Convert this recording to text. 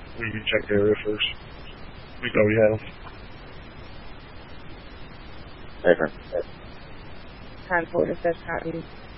We can check the area first. We thought we had them. Different. Time 4 to 6 copy.